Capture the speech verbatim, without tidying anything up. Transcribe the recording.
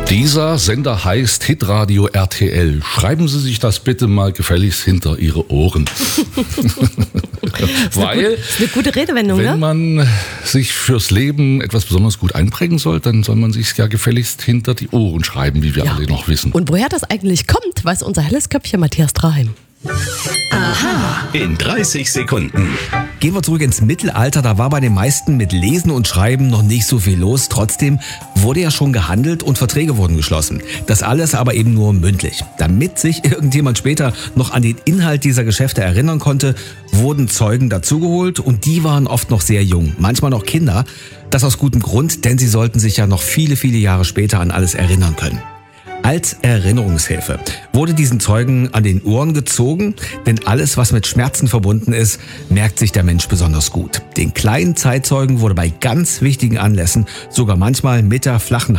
Dieser Sender heißt Hitradio R T L. Schreiben Sie sich das bitte mal gefälligst hinter Ihre Ohren. Weil, das ist eine gute Redewendung, wenn ne? man sich fürs Leben etwas besonders gut einprägen soll, dann soll man sich ja gefälligst hinter die Ohren schreiben, wie wir Ja. alle noch wissen. Und woher das eigentlich kommt, weiß unser helles Köpfchen Matthias Draheim. In dreißig Sekunden. Gehen wir zurück ins Mittelalter, da war bei den meisten mit Lesen und Schreiben noch nicht so viel los. Trotzdem wurde ja schon gehandelt und Verträge wurden geschlossen. Das alles aber eben nur mündlich. Damit sich irgendjemand später noch an den Inhalt dieser Geschäfte erinnern konnte, wurden Zeugen dazugeholt und die waren oft noch sehr jung, manchmal noch Kinder. Das aus gutem Grund, denn sie sollten sich ja noch viele, viele Jahre später an alles erinnern können. Als Erinnerungshilfe wurde diesen Zeugen an den Ohren gezogen, denn alles, was mit Schmerzen verbunden ist, merkt sich der Mensch besonders gut. Den kleinen Zeitzeugen wurde bei ganz wichtigen Anlässen sogar manchmal mit der flachen